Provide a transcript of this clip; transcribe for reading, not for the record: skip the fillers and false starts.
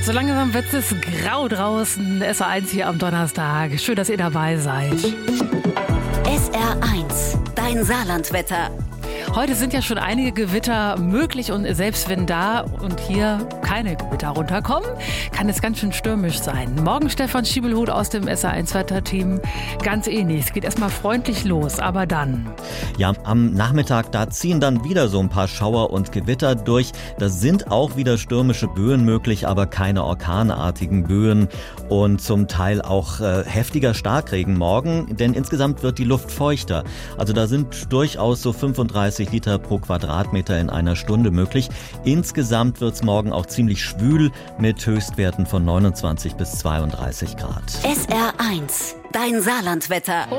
So langsam wird es grau draußen. SR1 hier am Donnerstag. Schön, dass ihr dabei seid. SR1, dein Saarlandwetter. Heute sind ja schon einige Gewitter möglich und selbst wenn da und hier keine Gewitter runterkommen, kann es ganz schön stürmisch sein. Morgen Stefan Schiebelhut aus dem SR1-Wetterteam. Ganz ähnlich. Es geht erstmal freundlich los, aber dann. Ja, am Nachmittag, da ziehen dann wieder so ein paar Schauer und Gewitter durch. Da sind auch wieder stürmische Böen möglich, aber keine orkanartigen Böen und zum Teil auch heftiger Starkregen morgen, denn insgesamt wird die Luft feuchter. Also da sind durchaus so 35 Liter pro Quadratmeter in einer Stunde möglich. Insgesamt wird es morgen auch ziemlich schwül mit Höchstwerten von 29 bis 32 Grad. SR1, dein Saarlandwetter.